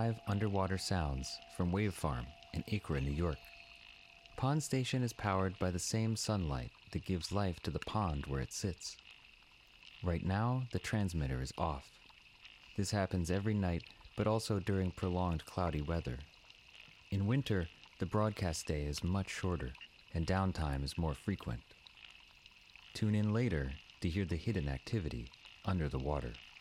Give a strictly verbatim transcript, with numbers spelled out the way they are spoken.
live underwater sounds from Wave Farm in Acra, New York. Pond Station is powered by the same sunlight that gives life to the pond where it sits. Right now, the transmitter is off. This happens every night, but also during prolonged cloudy weather. In winter, the broadcast day is much shorter, and downtime is more frequent. Tune in later to hear the hidden activity under the water.